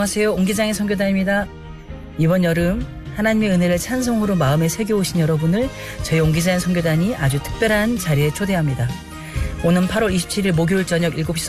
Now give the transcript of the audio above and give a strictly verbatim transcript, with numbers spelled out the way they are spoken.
안녕하세요. 옹기장의 선교단입니다. 이번 여름 하나님의 은혜를 찬송으로 마음에 새겨오신 여러분을 저희 옹기장의 선교단이 아주 특별한 자리에 초대합니다. 오는 팔월 이십칠일 목요일 저녁 일곱 시